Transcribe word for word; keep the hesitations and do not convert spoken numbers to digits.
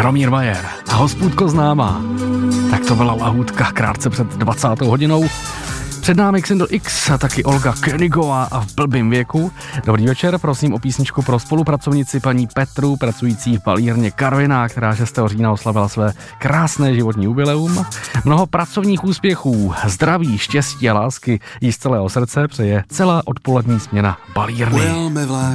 Jaromír Majer a Hospůdko známá. Tak to byla lahůdka krátce před dvacátou hodinou. Před námi Xindl X a taky Olga Königová a v blbým věku. Dobrý večer, prosím o písničku pro spolupracovnici paní Petru, pracující v balírně Karviná, která šestého října oslavila své krásné životní jubileum. Mnoho pracovních úspěchů, zdraví, štěstí a lásky jí z celého srdce přeje celá odpolední směna balírny.